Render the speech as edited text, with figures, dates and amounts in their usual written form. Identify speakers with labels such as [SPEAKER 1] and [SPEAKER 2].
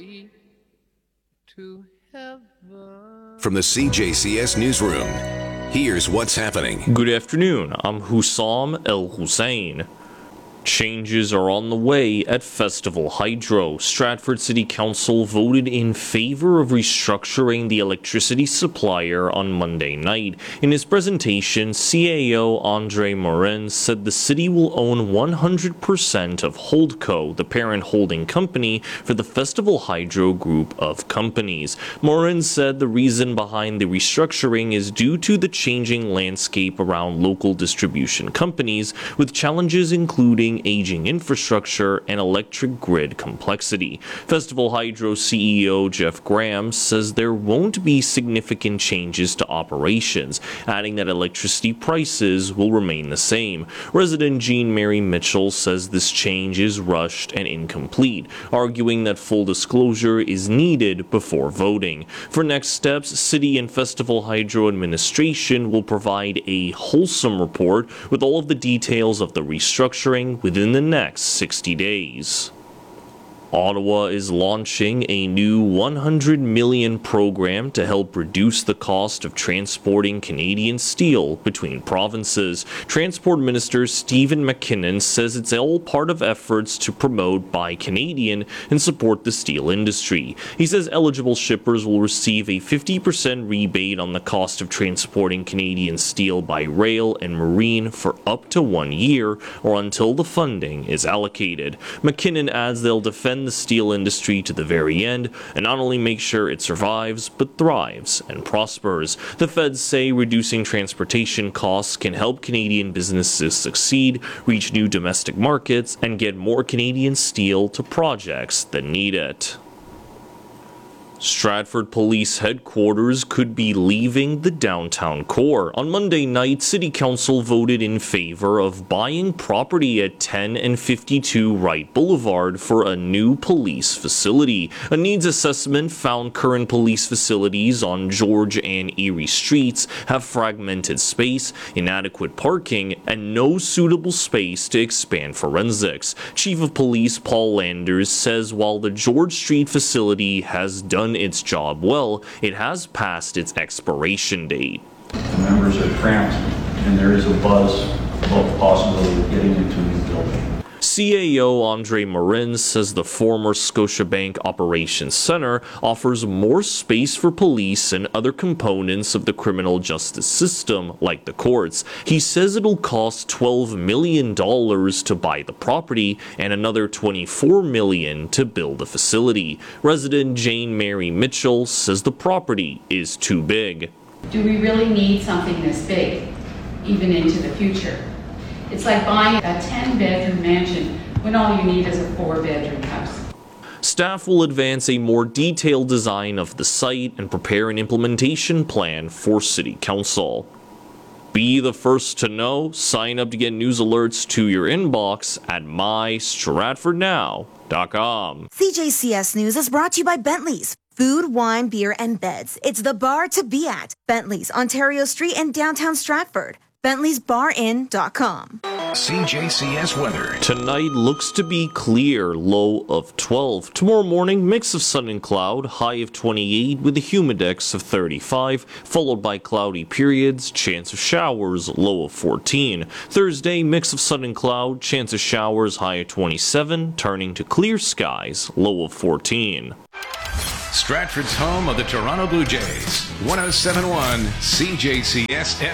[SPEAKER 1] way to heaven.
[SPEAKER 2] From the CJCS Newsroom, here's what's happening.
[SPEAKER 3] Good afternoon, I'm Hussam El Hussein. Changes are on the way at Festival Hydro. Stratford City Council voted in favor of restructuring the electricity supplier on Monday night. In his presentation, CAO Andre Morin said the city will own 100% of Holdco, the parent holding company for the Festival Hydro group of companies. Morin said the reason behind the restructuring is due to the changing landscape around local distribution companies, with challenges including aging infrastructure and electric grid complexity. Festival Hydro CEO Jeff Graham says there won't be significant changes to operations, adding that electricity prices will remain the same. Resident Jean Mary Mitchell says this change is rushed and incomplete, arguing that full disclosure is needed before voting. For next steps, City and Festival Hydro administration will provide a wholesome report with all of the details of the restructuring within the next 60 days. Ottawa is launching a new $100 million program to help reduce the cost of transporting Canadian steel between provinces. Transport Minister Stephen McKinnon says it's all part of efforts to promote Buy Canadian and support the steel industry. He says eligible shippers will receive a 50% rebate on the cost of transporting Canadian steel by rail and marine for up to 1 year or until the funding is allocated. McKinnon adds they'll defend the steel industry to the very end and not only make sure it survives but thrives and prospers. The feds say reducing transportation costs can help Canadian businesses succeed, reach new domestic markets, and get more Canadian steel to projects that need it. Stratford Police Headquarters could be leaving the downtown core. On Monday night, City Council voted in favor of buying property at 10 and 52 Wright Boulevard for a new police facility. A needs assessment found current police facilities on George and Erie Streets have fragmented space, inadequate parking, and no suitable space to expand forensics. Chief of Police Paul Landers says while the George Street facility has done its job well, it has passed its expiration date.
[SPEAKER 4] The members are cramped and there is a buzz about the possibility of getting into a new building.
[SPEAKER 3] CAO Andre Morin says the former Scotiabank Operations Center offers more space for police and other components of the criminal justice system, like the courts. He says it'll cost $12 million to buy the property and another $24 million to build the facility. Resident Jane Mary Mitchell says the property is too big.
[SPEAKER 5] Do we really need something this big, even into the future? It's like buying a 10-bedroom mansion when all you need is a 4-bedroom house.
[SPEAKER 3] Staff will advance a more detailed design of the site and prepare an implementation plan for City Council. Be the first to know. Sign up to get news alerts to your inbox at mystratfordnow.com.
[SPEAKER 6] CJCS News is brought to you by Bentley's. Food, wine, beer, and beds. It's the bar to be at. Bentley's, Ontario Street in downtown Stratford. Bentley'sBarIn.com.
[SPEAKER 2] CJCS weather.
[SPEAKER 3] Tonight looks to be clear, low of 12. Tomorrow morning, mix of sun and cloud, high of 28 with a humidex of 35, followed by cloudy periods, chance of showers, low of 14. Thursday, mix of sun and cloud, chance of showers, high of 27, turning to clear skies, low of 14.
[SPEAKER 2] Stratford's home of the Toronto Blue Jays. 107.1 CJCS